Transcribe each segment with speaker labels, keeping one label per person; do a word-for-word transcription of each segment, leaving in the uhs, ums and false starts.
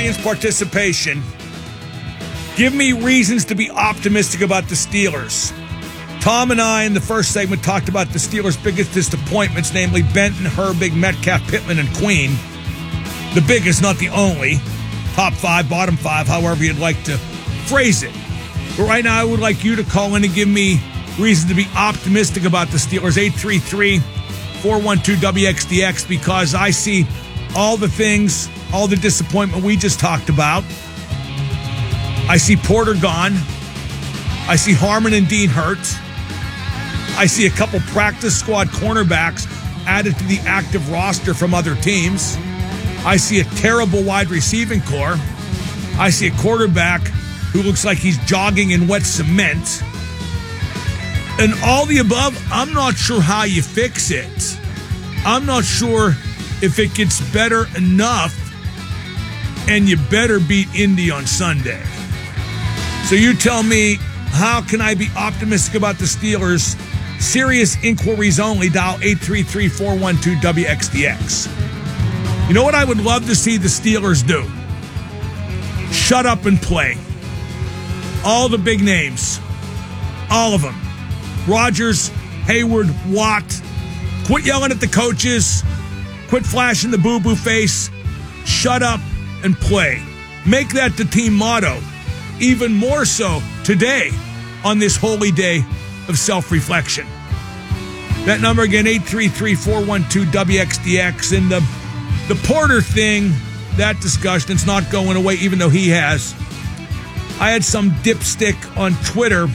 Speaker 1: audience participation. Give me reasons to be optimistic about the Steelers. Tom and I in the first segment talked about the Steelers' biggest disappointments, namely Benton, Herbig, Metcalf, Pittman, and Queen. The biggest, not the only. Top five, bottom five, however you'd like to phrase it. But right now, I would like you to call in and give me reason to be optimistic about the Steelers. eight three three, four one two, W X D X, because I see all the things, all the disappointment we just talked about. I see Porter gone. I see Harmon and Dean hurt. I see a couple practice squad cornerbacks added to the active roster from other teams. I see a terrible wide receiving core. I see a quarterback who looks like he's jogging in wet cement. And all the above, I'm not sure how you fix it. I'm not sure if it gets better enough, and you better beat Indy on Sunday. So you tell me, how can I be optimistic about the Steelers? Serious inquiries only. Dial eight three three, four one two, W X D X. You know what I would love to see the Steelers do? Shut up and play. All the big names. All of them. Rodgers, Hayward, Watt. Quit yelling at the coaches. Quit flashing the boo-boo face. Shut up and play. Make that the team motto. Even more so today on this holy day of self-reflection. That number again, eight three three, four one two, W X D X. And the, the Porter thing, that discussion, it's not going away even though he has. I had some dipstick on Twitter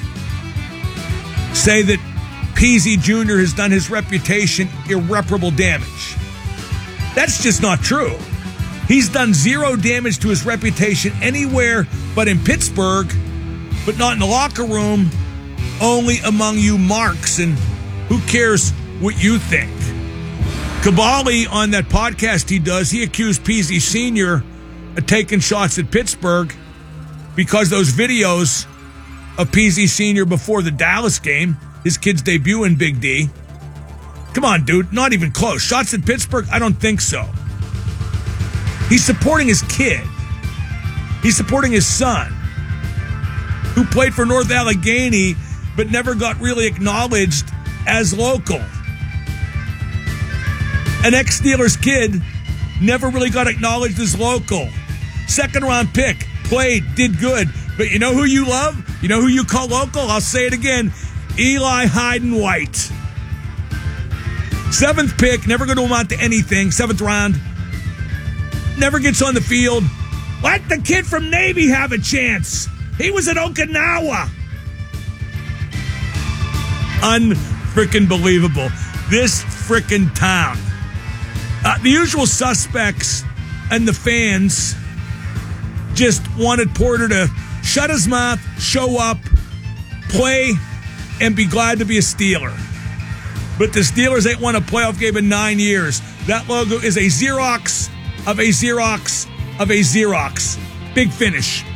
Speaker 1: say that Peasy Junior has done his reputation irreparable damage. That's just not true. He's done zero damage to his reputation anywhere but in Pittsburgh, but not in the locker room, only among you marks, and who cares what you think? Kabali, on that podcast he does, he accused Peasy Senior of taking shots at Pittsburgh because those videos of Peasy Senior before the Dallas game, his kid's debut in Big D. Come on, dude, not even close. Shots at Pittsburgh? I don't think so. He's supporting his kid. He's supporting his son, who played for North Allegheny but never got really acknowledged as local. An ex-Steelers kid never really got acknowledged as local. Second round pick, played, did good. But you know who you love? You know who you call local? I'll say it again. Eli Hayden White. Seventh pick, never going to amount to anything. Seventh round. Never gets on the field. Let the kid from Navy have a chance. He was at Okinawa. Unfrickin' believable. This frickin' town. Uh, the usual suspects and the fans just wanted Porter to shut his mouth, show up, play, and be glad to be a Steeler. But the Steelers ain't won a playoff game in nine years. That logo is a Xerox of a Xerox of a Xerox. Big finish.